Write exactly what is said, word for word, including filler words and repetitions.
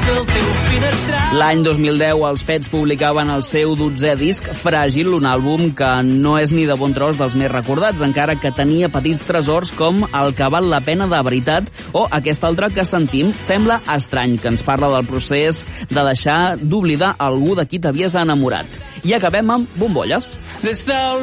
L'any dos mil deu els Pets publicaven el seu dotzè disc, Fràgil, un àlbum que no és ni de bon tros dels més recordats, encara que tenia petits tresors com El que val la pena de veritat o aquest altre que sentim, Sembla estrany, que ens parla del procés de deixar d'oblidar algú de qui t'havies enamorat. I acabem amb Bombolles.